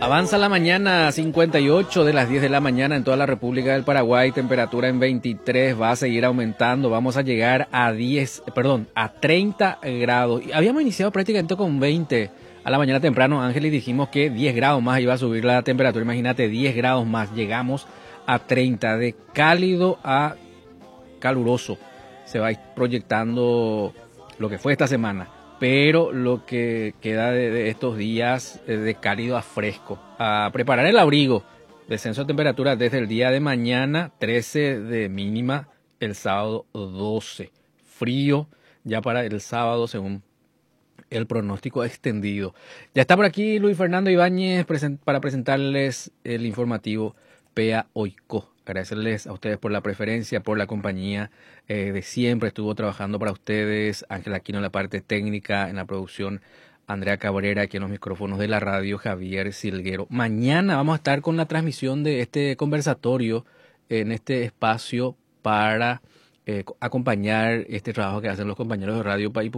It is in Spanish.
Avanza la mañana, 58 de las 10 de la mañana en toda la República del Paraguay, temperatura en 23, va a seguir aumentando, vamos a llegar a 30 grados. Habíamos iniciado prácticamente con 20 a la mañana temprano, Ángel, y dijimos que 10 grados más iba a subir la temperatura, imagínate, 10 grados más, llegamos a 30, de cálido a caluroso, se va proyectando lo que fue esta semana. Pero lo que queda de estos días de cálido a fresco. A preparar el abrigo. Descenso de temperatura desde el día de mañana, 13 de mínima, el sábado 12. Frío ya para el sábado según el pronóstico extendido. Ya está por aquí Luis Fernando Ibáñez para presentarles el informativo PEA OICO. Agradecerles a ustedes por la preferencia, por la compañía de siempre. Estuvo trabajando para ustedes Ángel Aquino en la parte técnica, en la producción Andrea Cabrera, aquí en los micrófonos de la radio Javier Silguero. Mañana vamos a estar con la transmisión de este conversatorio en este espacio para acompañar este trabajo que hacen los compañeros de Radio País